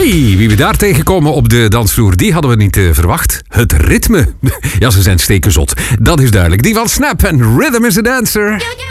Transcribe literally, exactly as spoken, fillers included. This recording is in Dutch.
Hey, wie we daar tegenkomen op de dansvloer, die hadden we niet uh, verwacht. Het ritme. Ja, ze zijn stekenzot. Dat is duidelijk. Die van Snap en Rhythm is a Dancer.